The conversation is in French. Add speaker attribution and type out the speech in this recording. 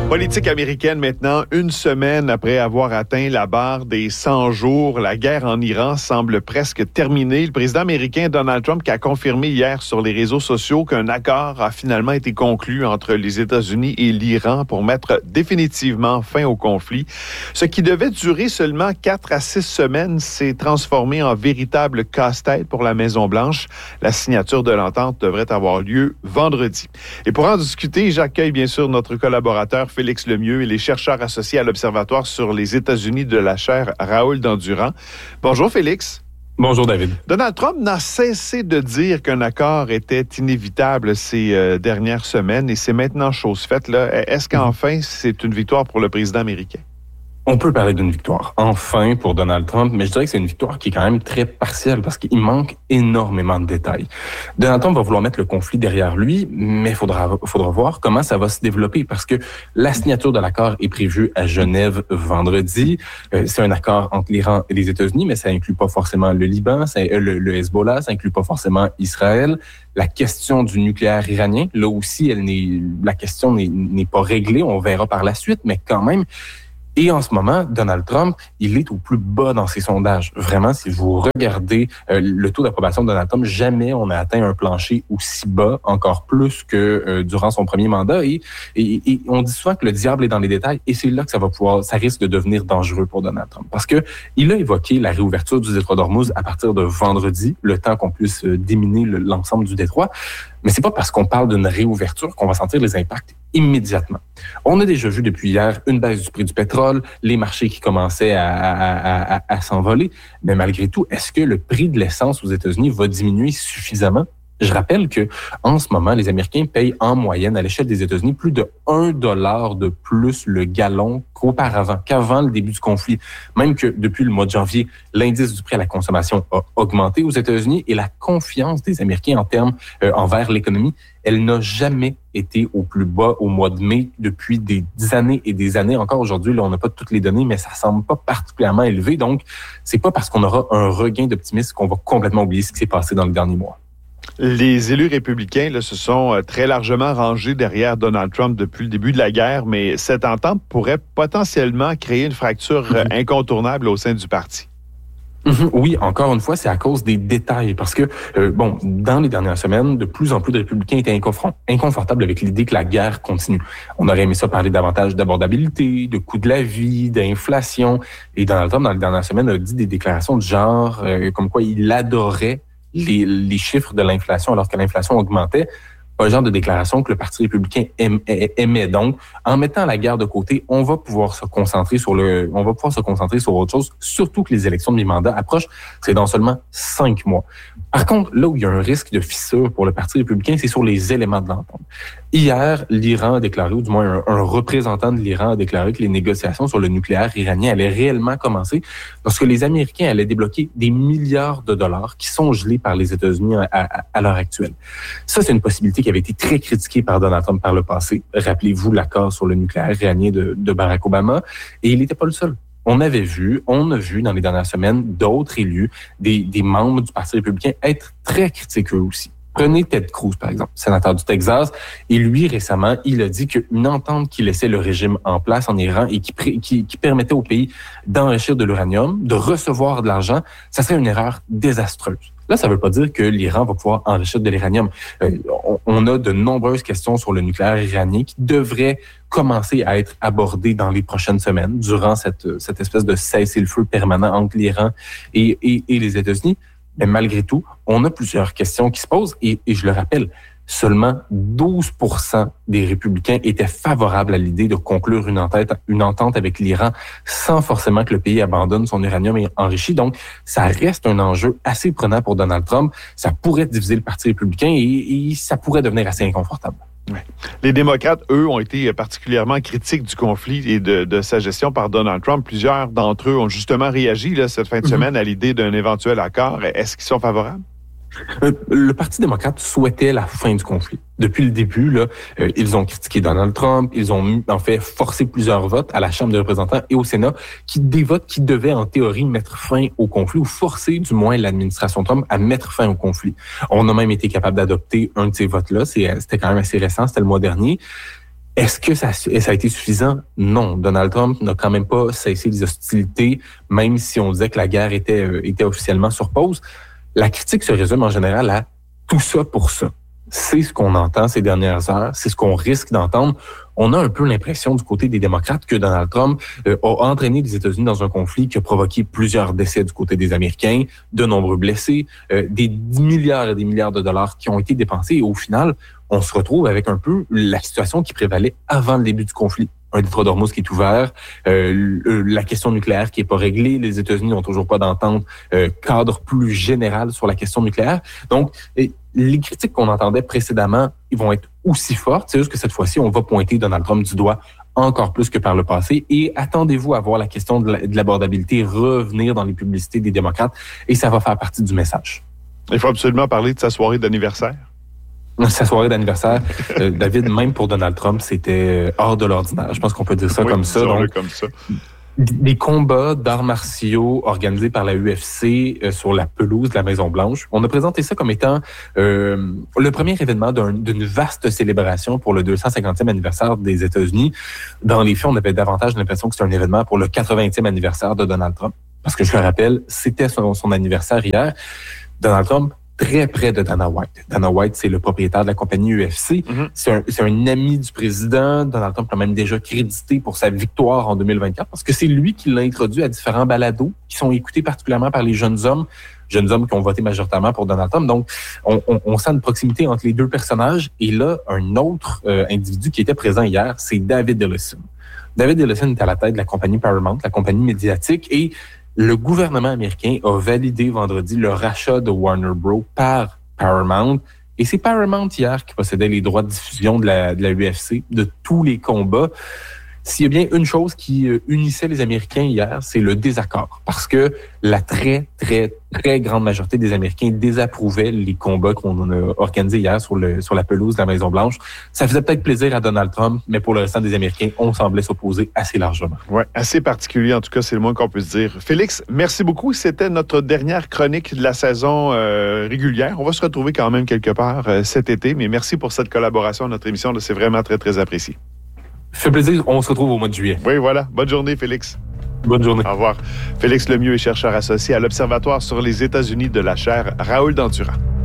Speaker 1: Politique américaine maintenant, une semaine après avoir atteint la barre des 100 jours, la guerre en Iran semble presque terminée. Le président américain Donald Trump qui a confirmé hier sur les réseaux sociaux qu'un accord a finalement été conclu entre les États-Unis et l'Iran pour mettre définitivement fin au conflit. Ce qui devait durer seulement 4 à 6 semaines s'est transformé en véritable casse-tête pour la Maison-Blanche. La signature de l'entente devrait avoir lieu vendredi. Et pour en discuter, j'accueille bien sûr notre collaborateur Félix Lemieux et les chercheurs associés à l'Observatoire sur les États-Unis de la chaire Raoul Dandurand. Bonjour Félix.
Speaker 2: Bonjour David.
Speaker 1: Donald Trump n'a cessé de dire qu'un accord était inévitable ces dernières semaines et c'est maintenant chose faite. Est-ce qu'enfin c'est une victoire pour le président américain?
Speaker 2: On peut parler d'une victoire, enfin, pour Donald Trump, mais je dirais que c'est une victoire qui est quand même très partielle parce qu'il manque énormément de détails. Donald Trump va vouloir mettre le conflit derrière lui, mais il faudra voir comment ça va se développer parce que la signature de l'accord est prévue à Genève vendredi. C'est un accord entre l'Iran et les États-Unis, mais ça inclut pas forcément le Liban, le Hezbollah, ça inclut pas forcément Israël. La question du nucléaire iranien, là aussi, la question n'est pas réglée, on verra par la suite, mais quand même. Et en ce moment, Donald Trump, il est au plus bas dans ses sondages. Vraiment, si vous regardez le taux d'approbation de Donald Trump, jamais on a atteint un plancher aussi bas, encore plus que durant son premier mandat. Et on dit souvent que le diable est dans les détails, et c'est là que ça risque de devenir dangereux pour Donald Trump. Parce que il a évoqué la réouverture du détroit d'Ormuz à partir de vendredi, le temps qu'on puisse déminer l'ensemble du détroit. Mais c'est pas parce qu'on parle d'une réouverture qu'on va sentir les impacts immédiatement. On a déjà vu depuis hier une baisse du prix du pétrole, les marchés qui commençaient à s'envoler. Mais malgré tout, est-ce que le prix de l'essence aux États-Unis va diminuer suffisamment? Je rappelle que en ce moment, les Américains payent en moyenne à l'échelle des États-Unis plus de $1 de plus le gallon qu'avant le début du conflit. Même que depuis le mois de janvier, l'indice du prix à la consommation a augmenté aux États-Unis et la confiance des Américains envers l'économie, elle n'a jamais été au plus bas au mois de mai depuis des années et des années. Encore aujourd'hui, là, on n'a pas toutes les données, mais ça semble pas particulièrement élevé. Donc, c'est pas parce qu'on aura un regain d'optimisme qu'on va complètement oublier ce qui s'est passé dans les derniers mois.
Speaker 1: Les élus républicains se sont très largement rangés derrière Donald Trump depuis le début de la guerre, mais cette entente pourrait potentiellement créer une fracture incontournable au sein du parti.
Speaker 2: Oui, encore une fois, c'est à cause des détails. Parce que, dans les dernières semaines, de plus en plus de républicains étaient inconfortables avec l'idée que la guerre continue. On aurait aimé ça parler davantage d'abordabilité, de coût de la vie, d'inflation. Et Donald Trump, dans les dernières semaines, a dit des déclarations du genre comme quoi il adorait les chiffres de l'inflation alors que l'inflation augmentait. Pas le genre de déclaration que le Parti républicain aimait. Donc, en mettant la guerre de côté, on va pouvoir se concentrer sur autre chose, surtout que les élections de mi-mandat approchent. C'est dans seulement 5 mois. Par contre, là où il y a un risque de fissure pour le Parti républicain, c'est sur les éléments de l'entente. Hier, l'Iran a déclaré, ou du moins un représentant de l'Iran a déclaré que les négociations sur le nucléaire iranien allaient réellement commencer lorsque les Américains allaient débloquer des milliards de dollars qui sont gelés par les États-Unis à l'heure actuelle. Ça, c'est une possibilité qui avait été très critiquée par Donald Trump par le passé. Rappelez-vous l'accord sur le nucléaire iranien de Barack Obama, et il n'était pas le seul. On a vu dans les dernières semaines d'autres élus, des membres du Parti républicain être très critiques eux aussi. Prenez Ted Cruz, par exemple, sénateur du Texas, et lui, récemment, il a dit qu'une entente qui laissait le régime en place en Iran et qui permettait au pays d'enrichir de l'uranium, de recevoir de l'argent, ça serait une erreur désastreuse. Là, ça ne veut pas dire que l'Iran va pouvoir enrichir de l'uranium. On a de nombreuses questions sur le nucléaire iranien qui devraient commencer à être abordées dans les prochaines semaines, durant cette espèce de cessez-le-feu permanent entre l'Iran et les États-Unis. Mais malgré tout, on a plusieurs questions qui se posent et je le rappelle, seulement 12% des républicains étaient favorables à l'idée de conclure une entente avec l'Iran sans forcément que le pays abandonne son uranium enrichi. Donc, ça reste un enjeu assez prenant pour Donald Trump. Ça pourrait diviser le Parti républicain et ça pourrait devenir assez inconfortable.
Speaker 1: Ouais. Les démocrates, eux, ont été particulièrement critiques du conflit et de sa gestion par Donald Trump. Plusieurs d'entre eux ont justement réagi cette fin de semaine à l'idée d'un éventuel accord. Est-ce qu'ils sont favorables?
Speaker 2: Le Parti démocrate souhaitait la fin du conflit. Depuis le début, ils ont critiqué Donald Trump, ils ont en fait forcé plusieurs votes à la Chambre des représentants et au Sénat, des votes qui devaient en théorie mettre fin au conflit ou forcer du moins l'administration Trump à mettre fin au conflit. On a même été capable d'adopter un de ces votes-là, c'était quand même assez récent, c'était le mois dernier. Est-ce que ça a été suffisant? Non. Donald Trump n'a quand même pas cessé les hostilités, même si on disait que la guerre était officiellement sur pause. La critique se résume en général à tout ça pour ça. C'est ce qu'on entend ces dernières heures, c'est ce qu'on risque d'entendre. On a un peu l'impression du côté des démocrates que Donald Trump a entraîné les États-Unis dans un conflit qui a provoqué plusieurs décès du côté des Américains, de nombreux blessés, des milliards et des milliards de dollars qui ont été dépensés. Et au final, on se retrouve avec un peu la situation qui prévalait avant le début du conflit. Un détroit d'Ormuz qui est ouvert, la question nucléaire qui est pas réglée, les États-Unis n'ont toujours pas d'entente cadre plus général sur la question nucléaire. Donc, les critiques qu'on entendait précédemment, ils vont être aussi fortes. C'est juste que cette fois-ci, on va pointer Donald Trump du doigt encore plus que par le passé. Et attendez-vous à voir la question de l'abordabilité revenir dans les publicités des démocrates et ça va faire partie du message.
Speaker 1: Il faut absolument parler de sa soirée d'anniversaire.
Speaker 2: Sa soirée d'anniversaire, David, même pour Donald Trump, c'était hors de l'ordinaire. Je pense qu'on peut dire ça comme ça. Donc,
Speaker 1: comme ça.
Speaker 2: Des combats d'arts martiaux organisés par la UFC sur la pelouse de la Maison-Blanche. On a présenté ça comme étant le premier événement d'une vaste célébration pour le 250e anniversaire des États-Unis. Dans les faits, on avait davantage l'impression que c'était un événement pour le 80e anniversaire de Donald Trump. Parce que je le rappelle, c'était son anniversaire hier. Donald Trump, très près de Dana White. Dana White, c'est le propriétaire de la compagnie UFC. Mm-hmm. C'est un ami du président. Donald Trump l'a même déjà crédité pour sa victoire en 2024 parce que c'est lui qui l'a introduit à différents balados qui sont écoutés particulièrement par les jeunes hommes qui ont voté majoritairement pour Donald Trump. Donc, on sent une proximité entre les deux personnages. Et là, un autre individu qui était présent hier, c'est David Ellison. David Ellison est à la tête de la compagnie Paramount, la compagnie médiatique, et le gouvernement américain a validé vendredi le rachat de Warner Bros. Par Paramount. Et c'est Paramount hier qui possédait les droits de diffusion de la UFC, de tous les combats. S'il y a bien une chose qui unissait les Américains hier, c'est le désaccord. Parce que la très, très, très grande majorité des Américains désapprouvaient les combats qu'on a organisés hier sur la pelouse de la Maison-Blanche. Ça faisait peut-être plaisir à Donald Trump, mais pour le restant des Américains, on semblait s'opposer assez largement.
Speaker 1: Oui, assez particulier, en tout cas, c'est le moins qu'on puisse dire. Félix, merci beaucoup. C'était notre dernière chronique de la saison régulière. On va se retrouver quand même quelque part cet été, mais merci pour cette collaboration à notre émission. C'est vraiment très, très apprécié.
Speaker 2: Fait plaisir, on se retrouve au mois de juillet.
Speaker 1: Oui, voilà. Bonne journée, Félix.
Speaker 2: Bonne journée.
Speaker 1: Au revoir. Félix Lemieux est chercheur associé à l'Observatoire sur les États-Unis de la chaire Raoul Dantura.